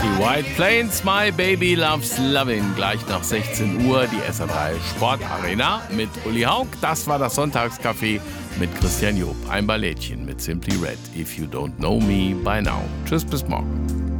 Die White Plains, My Baby Loves Lovin'. Gleich nach 16 Uhr die SA3 Sportarena mit Uli Haug. Das war das Sonntagscafé mit Christian Job. Ein Ballettchen mit Simply Red. If you don't know me by now. Tschüss, bis morgen.